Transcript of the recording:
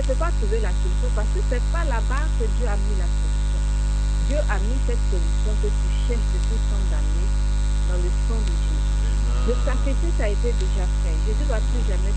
peux pas trouver la solution parce que c'est pas là-bas que Dieu a mis la solution. Dieu a mis cette solution que tu cherches de tout sang d'amener dans le sang de Jésus. Le sacrifice a été déjà fait. Jésus ne va plus jamais